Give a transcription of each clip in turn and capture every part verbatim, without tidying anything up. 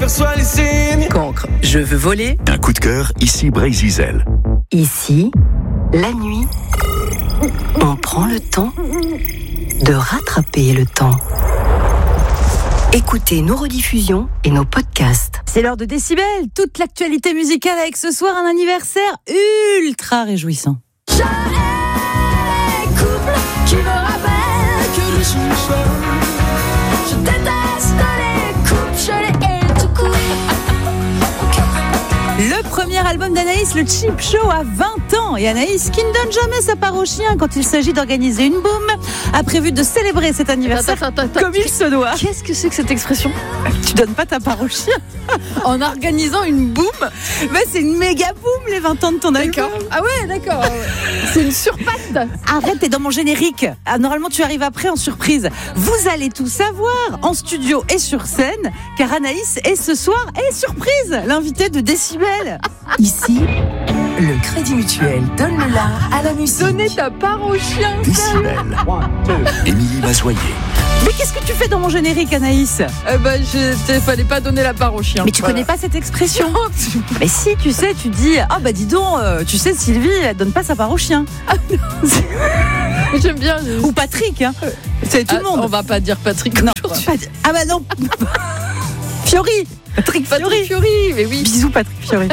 Perçois les signes. Cancre, je veux voler. Un coup de cœur, ici Bray-Zizel. Ici, la nuit, on prend le temps de rattraper le temps. Écoutez nos rediffusions et nos podcasts. C'est l'heure de Décibel, toute l'actualité musicale avec ce soir un anniversaire ultra réjouissant. Je hais les couples qui me rappellent que je suis seul. Je déteste les couples, je les hais tout court. Le premier album d'Anaïs, le Cheap Show, a vingt ans. Et Anaïs, qui ne donne jamais sa part au chien quand il s'agit d'organiser une boum, a prévu de célébrer cet anniversaire Attends, attends, attends, comme il se doit. Qu'est-ce que c'est que cette expression ? Tu donnes pas ta part au chien En organisant une boum ? Bah, c'est une méga boum, les vingt ans de ton album. D'accord. Ah ouais, d'accord. C'est une surpatte. Arrête, t'es dans mon générique. Ah, normalement, tu arrives après en surprise. Vous allez tout savoir en studio et sur scène, car Anaïs est ce soir et surprise, l'invitée de Décibel. Ici, le Crédit Mutuel donne le la à la musique. Donnez ta part au chien. Décibel. Émilie Mazoyer. Mais qu'est-ce que tu fais dans mon générique, Anaïs ? Eh ben, je fallait pas donner la part au chien. Mais tu Voilà. connais pas cette expression ? Mais si, tu sais, tu dis ah bah dis donc, euh, tu sais Sylvie, elle donne pas sa part au chien. J'aime bien. je- Ou Patrick, hein. C'est tout Ah, le monde. On va pas dire Patrick Non, aujourd'hui. pas di- ah bah non. Fiori, Patrick Fiori. Patrick Fiori, mais oui. Bisous Patrick Fiori.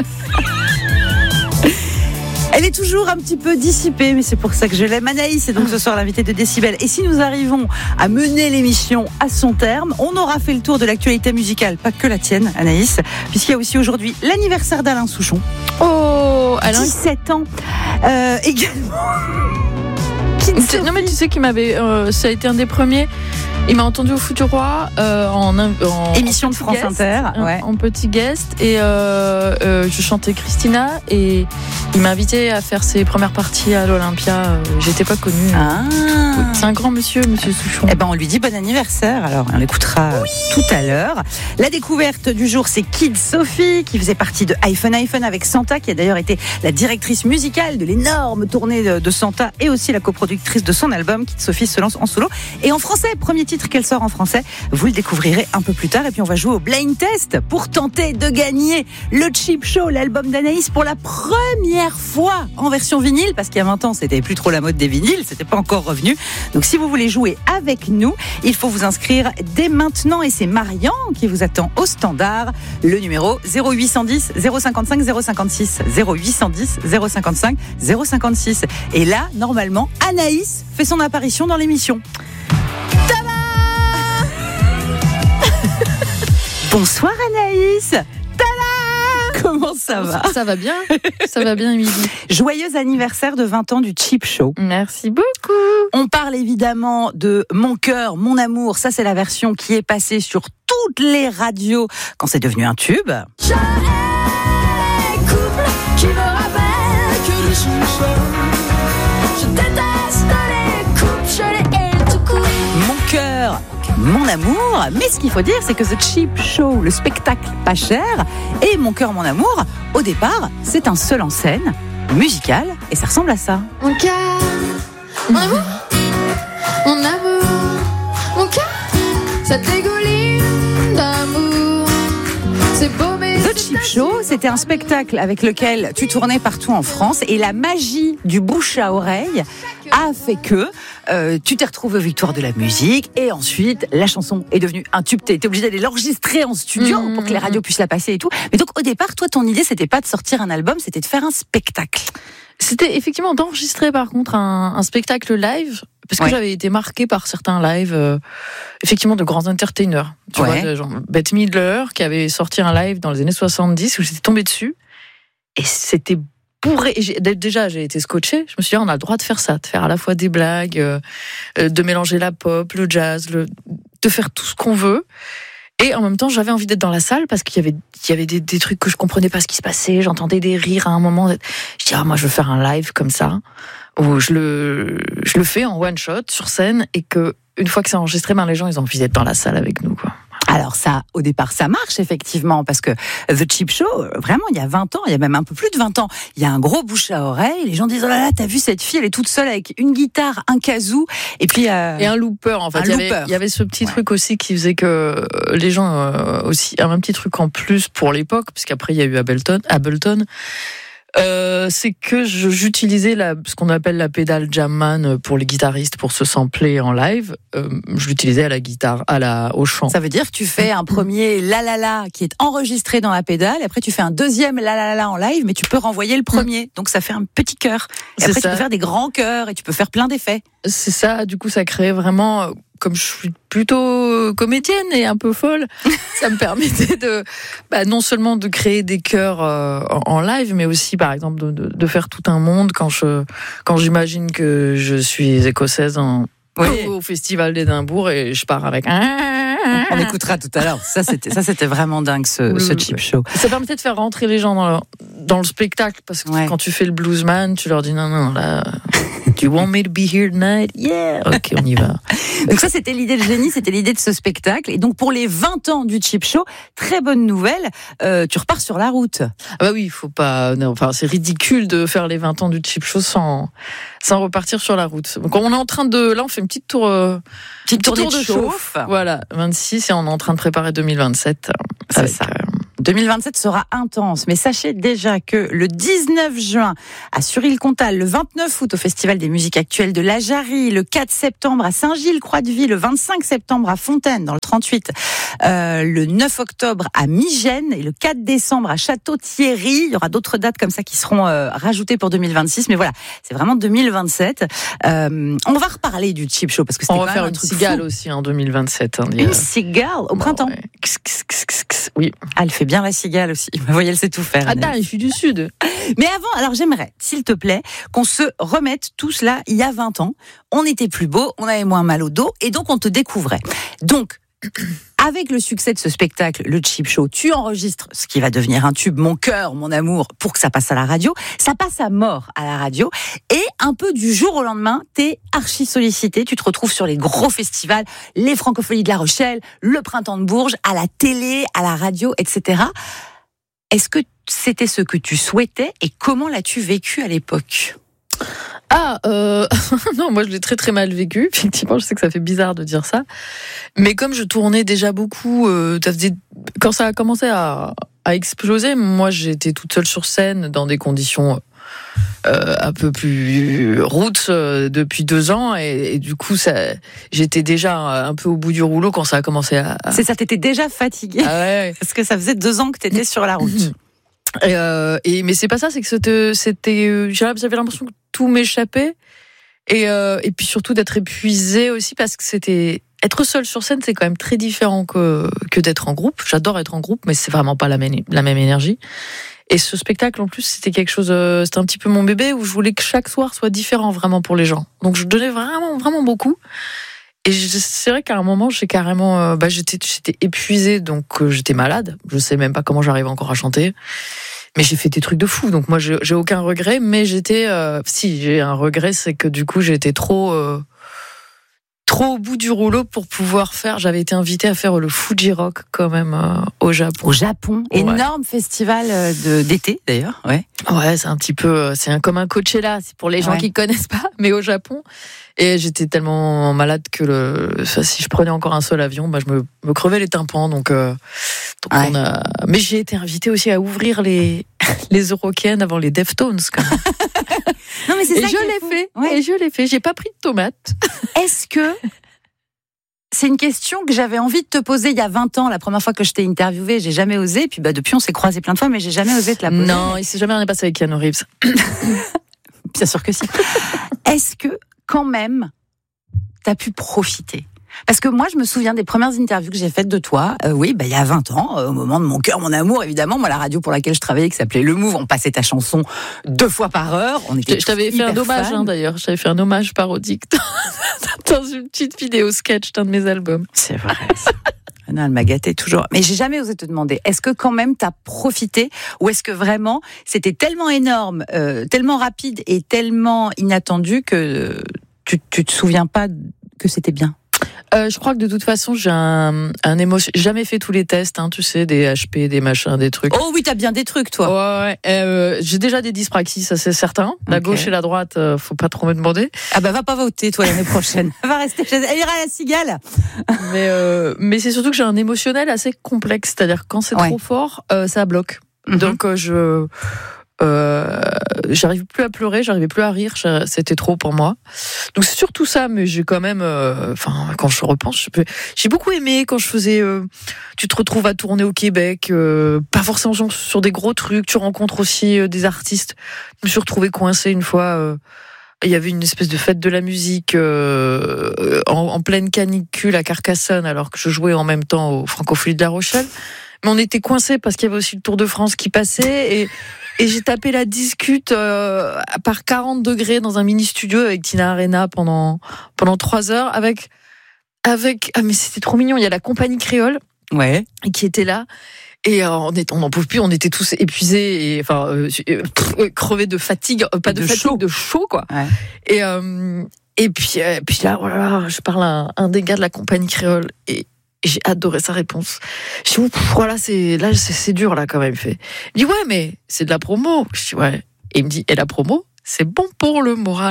Elle est toujours un petit peu dissipée, mais c'est pour ça que je l'aime. Anaïs est donc ce soir l'invitée de Décibel. Et si nous arrivons à mener l'émission à son terme, on aura fait le tour de l'actualité musicale, pas que la tienne, Anaïs, puisqu'il y a aussi aujourd'hui l'anniversaire d'Alain Souchon. Oh, Alain. dix-sept ans. Euh, également. Tu- Non mais tu sais qu'il m'avait, euh, ça a été un des premiers. Il m'a entendu au Foot du Roi euh, en, en Émission de petit France guest, Inter, ouais. en, en petit guest et euh, euh, je chantais Christina et il m'a invité à faire ses premières parties à l'Olympia. Euh, J'étais pas connue. Ah. C'est un grand monsieur, Monsieur Souchon. Eh ben, on lui dit bon anniversaire. Alors, on l'écoutera oui tout à l'heure. La découverte du jour, c'est Kid Sophie, qui faisait partie de iPhone iPhone avec Santa, qui a d'ailleurs été la directrice musicale de l'énorme tournée de, de Santa et aussi la coproductrice de son album. Kid Sophie se lance en solo. Et en français, premier titre qu'elle sort en français, vous le découvrirez un peu plus tard. Et puis, on va jouer au blind test pour tenter de gagner le Cheap Show, l'album d'Anaïs, pour la première fois en version vinyle, parce qu'il y a vingt ans, c'était plus trop la mode des vinyles, c'était pas encore revenu. Donc si vous voulez jouer avec nous, il faut vous inscrire dès maintenant et c'est Marian qui vous attend au standard. Le numéro zéro huit cent dix zéro cinquante-cinq zéro cinquante-six zéro huit cent dix zéro cinquante-cinq zéro cinquante-six. Et là, normalement, Anaïs fait son apparition dans l'émission. Tada Bonsoir Anaïs. Tada Comment ça va ? Ça va bien, ça va bien, Émilie. Joyeux anniversaire de vingt ans du Cheap Show. Merci beaucoup. On parle évidemment de Mon cœur, mon amour. Ça, c'est la version qui est passée sur toutes les radios quand c'est devenu un tube. Je hais les couples qui me rappellent que je suis seul. Je déteste les couples, je les hais tout court. Mon cœur, mon amour. Mais ce qu'il faut dire, c'est que The Cheap Show, le spectacle pas cher, et Mon cœur, mon amour, au départ, c'est un seul en scène, musical, et ça ressemble à ça. Mon cœur, mon amour, mon amour, mon cœur, ça dégouline d'amour. C'est beau mais The Cheap Show, c'était un spectacle avec lequel tu tournais partout en France et la magie du bouche à oreille a fait que euh, tu t'es retrouvé aux Victoires de la musique et ensuite la chanson est devenue un tube. Tu étais obligé d'aller l'enregistrer en studio mmh, pour que les radios puissent la passer et tout. Mais donc au départ, toi, ton idée, c'était pas de sortir un album, c'était de faire un spectacle. C'était effectivement d'enregistrer par contre un, un spectacle live, parce que Ouais. j'avais été marquée par certains lives, euh, effectivement de grands entertainers. Tu Ouais. vois, de genre Bette Midler qui avait sorti un live dans les années soixante-dix où j'étais tombée dessus et c'était bourré. Et j'ai- déjà, j'ai été scotchée. Je me suis dit, on a le droit de faire ça, de faire à la fois des blagues, euh, euh, de mélanger la pop, le jazz, le, de faire tout ce qu'on veut. Et en même temps, j'avais envie d'être dans la salle parce qu'il y avait, il y avait des, des trucs que je comprenais pas ce qui se passait. J'entendais des rires à un moment. Je dis, ah, moi, je veux faire un live comme ça, où je le, je le fais en one shot sur scène et que, une fois que c'est enregistré, ben, les gens, ils ont envie d'être dans la salle avec nous, quoi. Alors ça, au départ, ça marche effectivement, parce que The Cheap Show, vraiment, il y a vingt ans, il y a même un peu plus de vingt ans, il y a un gros bouche à oreille, les gens disent « Oh là là, t'as vu cette fille, elle est toute seule avec une guitare, un kazoo, et puis... Euh, et un looper, en fait. Un il, y avait, looper. il y avait ce petit Ouais. truc aussi qui faisait que les gens euh, aussi... Un petit truc en plus pour l'époque, parce qu'après, il y a eu Ableton, Ableton Euh, c'est que je, j'utilisais la, ce qu'on appelle la pédale Jamman pour les guitaristes pour se sampler en live. Euh, je l'utilisais à la guitare, à la, au chant. Ça veut dire que tu fais un premier la la la qui est enregistré dans la pédale, et après tu fais un deuxième la la la en live, mais tu peux renvoyer le premier. Donc ça fait un petit chœur. Et C'est après ça. tu peux faire des grands chœurs et tu peux faire plein d'effets. C'est ça, du coup, ça crée vraiment, comme je suis plutôt comédienne et un peu folle, ça me permettait de, bah, non seulement de créer des chœurs euh, en live, mais aussi, par exemple, de, de, de faire tout un monde quand je, quand j'imagine que je suis écossaise en, Oui. au Festival d'Édimbourg et je pars avec un... On écoutera tout à l'heure. Ça c'était, ça c'était vraiment dingue ce, Oui, ce oui, Cheap oui. Show. Ça permettait de faire rentrer les gens dans le, dans le spectacle, parce que Ouais. quand tu fais le bluesman, tu leur dis non, non, là, do you want me to be here tonight? Yeah! Ok, on y va. Donc ça, c'était l'idée de génie, c'était l'idée de ce spectacle. Et donc pour les vingt ans du Cheap Show, très bonne nouvelle, euh, tu repars sur la route. Ah bah oui, il faut pas. Non, enfin, c'est ridicule de faire les vingt ans du Cheap Show sans, sans repartir sur la route. Donc on est en train de. Là, on fait une petite tour. Euh, Petite tournée tour de de chauffe. Voilà, vingt-six, et on est en train de préparer deux mille vingt-sept. C'est avec, ça. euh, deux mille vingt-sept sera intense, mais sachez déjà que le dix-neuf juin à Suril-Comtal, le vingt-neuf août au Festival des musiques actuelles de la Jarry, le quatre septembre à Saint-Gilles-Croix-de-Vie, le vingt-cinq septembre à Fontaine dans le trente-huit, euh, le neuf octobre à Migène et le quatre décembre à Château-Thierry. Il y aura d'autres dates comme ça qui seront euh, rajoutées pour deux mille vingt-six, mais voilà, c'est vraiment deux mille vingt-sept. Euh, on va reparler du Cheap Show parce que c'était on quand va même faire un une truc cigale fou. aussi en deux mille vingt-sept. Hein, il y a- Une cigale au printemps. Ouais. Kss, kss, kss, kss, kss. Oui. Ah, elle fait bien la cigale aussi. Vous voyez, elle sait tout faire. Attends, je suis du Sud. Mais avant, alors j'aimerais, s'il te plaît, qu'on se remette tout cela il y a vingt ans. On était plus beau, on avait moins mal au dos, et donc on te découvrait. Donc, avec le succès de ce spectacle, le Cheap Show, tu enregistres ce qui va devenir un tube, Mon cœur, mon amour, pour que ça passe à la radio. Ça passe à mort à la radio. Et un peu du jour au lendemain, t'es archi sollicité. Tu te retrouves sur les gros festivals, les Francopholies de La Rochelle, le Printemps de Bourges, à la télé, à la radio, et cetera. Est-ce que c'était ce que tu souhaitais et comment l'as-tu vécu à l'époque ? Ah, euh... non, moi je l'ai très très mal vécu. Effectivement, je sais que ça fait bizarre de dire ça. Mais comme je tournais déjà beaucoup, euh, ça faisait... quand ça a commencé à, à exploser, moi j'étais toute seule sur scène dans des conditions euh, un peu plus roots euh, depuis deux ans. Et, et du coup, ça... j'étais déjà un peu au bout du rouleau quand ça a commencé à... C'est ça, t'étais déjà fatiguée. Ah ouais. Parce que ça faisait deux ans que t'étais sur la route. Et, euh, et mais c'est pas ça, c'est que c'était, c'était euh, j'avais l'impression que tout m'échappait, et euh, et puis surtout d'être épuisée aussi, parce que c'était être seule sur scène, c'est quand même très différent que que d'être en groupe. J'adore être en groupe, mais c'est vraiment pas la même la même énergie. Et ce spectacle en plus, c'était quelque chose, euh, c'était un petit peu mon bébé, où je voulais que chaque soir soit différent vraiment pour les gens. Donc je donnais vraiment vraiment beaucoup. Et c'est vrai qu'à un moment, j'ai carrément, euh, bah, j'étais, j'étais épuisée, donc euh, j'étais malade. Je sais même pas comment j'arrive encore à chanter. Mais j'ai fait des trucs de fou, donc moi j'ai, j'ai aucun regret. Mais j'étais, euh, si j'ai un regret, c'est que du coup j'étais trop, euh, trop au bout du rouleau pour pouvoir faire. J'avais été invitée à faire le Fuji Rock quand même euh, au Japon. Au Japon, Ouais. énorme festival de, d'été d'ailleurs. Ouais. Ouais, c'est un petit peu, c'est un, comme un Coachella, c'est pour les gens Ouais. qui connaissent pas, mais au Japon. Et j'étais tellement malade que le, enfin, si je prenais encore un seul avion, bah, je me, me crevais les tympans. Donc, euh, donc Ouais. on a. Mais j'ai été invitée aussi à ouvrir les les Eurocaines avant les Deftones, quand même. Non mais c'est Et ça je qui est l'ai fou. fait. Ouais. Et je l'ai fait. J'ai pas pris de tomates. Est-ce que c'est une question que j'avais envie de te poser il y a vingt ans, la première fois que je t'ai interviewée, j'ai jamais osé. Puis bah depuis on s'est croisés plein de fois, mais j'ai jamais osé te la poser. Non, il s'est jamais rien passé avec Keanu Reeves. Bien sûr que si. Est-ce que, quand même, t'as pu profiter ? Parce que moi, je me souviens des premières interviews que j'ai faites de toi. Euh, oui, bah, il y a vingt ans, euh, au moment de Mon cœur, mon amour, évidemment. Moi, la radio pour laquelle je travaillais, qui s'appelait Le Move, on passait ta chanson deux fois par heure. On était Je, je t'avais fait un hyper hommage, fans. hein, d'ailleurs. Je t'avais fait un hommage parodique dans, dans une petite vidéo sketch d'un de mes albums. C'est vrai. ça. Non, elle m'a gâtée toujours. Mais j'ai jamais osé te demander, est-ce que quand même t'as profité, ou est-ce que vraiment c'était tellement énorme, euh, tellement rapide et tellement inattendu que tu, tu te souviens pas que c'était bien ? Euh, je crois que de toute façon, j'ai un, un émotion. J'ai jamais fait tous les tests, hein, tu sais, des H P, des machins, des trucs. Oh oui, t'as bien des trucs, toi. Ouais, ouais. Euh, j'ai déjà des dyspraxies, ça c'est certain. La Ok. gauche et la droite, euh, faut pas trop me demander. Ah bah va pas voter, toi, l'année prochaine. Va rester chez elle. Elle ira à la cigale. Mais, euh, mais c'est surtout que j'ai un émotionnel assez complexe. C'est-à-dire que quand c'est Ouais. trop fort, euh, ça bloque. Mhm. Donc euh, je... Euh, j'arrive plus à pleurer, j'arrivais plus à rire, c'était trop pour moi. Donc c'est surtout ça, mais j'ai quand même, enfin euh, quand je repense, je peux, j'ai beaucoup aimé quand je faisais. Euh, tu te retrouves à tourner au Québec, euh, pas forcément sur des gros trucs. Tu rencontres aussi euh, des artistes. Je me suis retrouvée coincée une fois. Euh, il y avait une espèce de fête de la musique euh, en, en pleine canicule à Carcassonne, alors que je jouais en même temps au Francophonie de La Rochelle. Mais on était coincés parce qu'il y avait aussi le Tour de France qui passait et Et j'ai tapé la discute euh, par quarante degrés dans un mini studio avec Tina Arena pendant pendant trois heures avec avec ah mais c'était trop mignon. Il y a la compagnie créole ouais qui était là et euh, on est on n'en pouvait plus. On était tous épuisés et enfin euh, pff, crevés de fatigue, euh, pas de, De fatigue, chaud. de chaud quoi. Ouais. Et euh, et puis euh, puis là voilà, je parle à un, un des gars de la compagnie créole et Et j'ai adoré sa réponse. Je dis, voilà, c'est, là, c'est, c'est dur, là, quand même, fait. Il dit, ouais, mais c'est de la promo. Je dis, ouais. Et il me dit, et la promo, c'est bon pour le moral.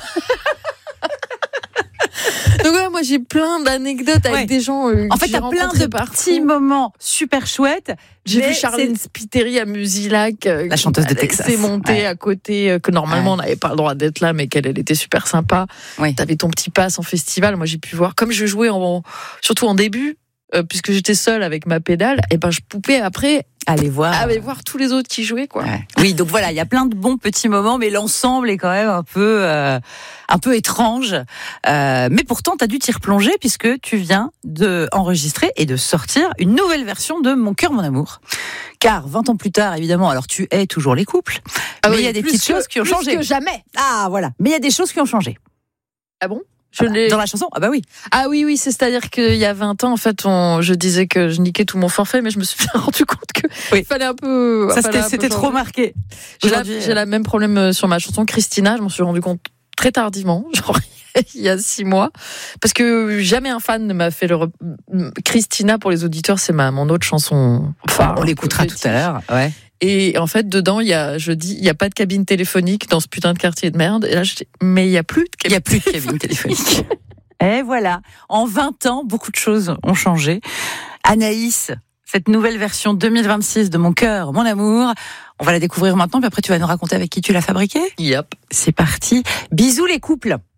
Donc, ouais, moi, j'ai plein d'anecdotes avec Ouais. des gens. Euh, En fait, que t'as j'ai plein rencontrés de partout. petits moments super chouettes. J'ai mais vu Charlène c'est- Spiteri à Musilac. euh, La chanteuse de elle Texas. s'est montée Ouais. à côté, euh, que normalement, Ouais. on n'avait pas le droit d'être là, mais qu'elle, elle était super sympa. Oui. T'avais ton petit pass en festival. Moi, j'ai pu voir. Comme je jouais en, surtout en début, euh, puisque j'étais seule avec ma pédale, et ben, je pouvais après Allez voir. aller voir tous les autres qui jouaient, quoi. Ouais. Oui, donc voilà, il y a plein de bons petits moments, mais l'ensemble est quand même un peu, euh, un peu étrange. Euh, mais pourtant, tu as dû t'y replonger puisque tu viens de enregistrer et de sortir une nouvelle version de Mon cœur, mon amour. Car vingt ans plus tard, évidemment, alors tu hais toujours les couples, Ah mais oui, il y a des plus petites que- choses qui ont plus changé. que jamais. Ah voilà, mais il y a des choses qui ont changé. Ah bon? Je l'ai- Dans la chanson, ah bah oui. Ah oui, oui, c'est-à-dire qu'il y a vingt ans, en fait, on, je disais que je niquais tout mon forfait, mais je me suis bien rendu compte que Oui. il fallait un peu. Ça fallait c'était, un peu c'était changer. trop marqué. J'ai la, Aujourd'hui, j'ai la même problème sur ma chanson Christina. Je m'en suis rendu compte très tardivement, genre il y a six mois, parce que jamais un fan ne m'a fait le. Re... Christina, pour les auditeurs, c'est ma mon autre chanson. Enfin, on l'écoutera tout à l'heure. Ouais. Et en fait, dedans, il y a, je dis, il y a pas de cabine téléphonique dans ce putain de quartier de merde. Et là, je dis, mais il y a plus de Il n'y cabine. a plus de cabine téléphonique. Et voilà, en vingt ans, beaucoup de choses ont changé. Anaïs, cette nouvelle version deux mille vingt-six de Mon cœur, mon amour, on va la découvrir maintenant, puis après tu vas nous raconter avec qui tu l'as fabriquée. Yep. C'est parti. Bisous les couples.